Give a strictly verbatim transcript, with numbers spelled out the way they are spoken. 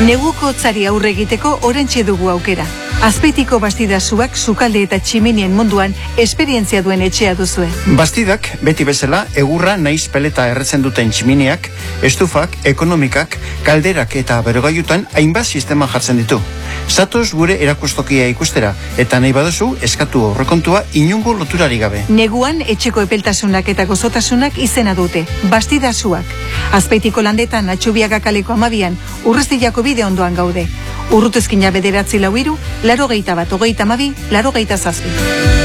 Neguko hotzari aurre egiteko oraintxe dugu aukera. Azpeitiko Bastidasuak sukalde eta tximinien munduan esperientzia duen etxea duzue. Bastidak, beti bezala, egurra naiz peleta erretzen duten tximiniak, estufak, ekonomikak, kalderak eta berogailutan hainbat sistema jartzen ditu. Zatoz gure erakustokia ikustera, eta nahi baduzu eskatu aurrekontua inungo loturari gabe. Neguan etxeko epeltasunak eta gozotasunak izena dute, Bastidasuak. Azpeitiko landetan Atxubiaga kaleko amabian, Urrestillako bide ondoan gaude. Urrutezkina bederatzi lau hiru, laro geita bat, hogeita amabi, laro geita zazpi.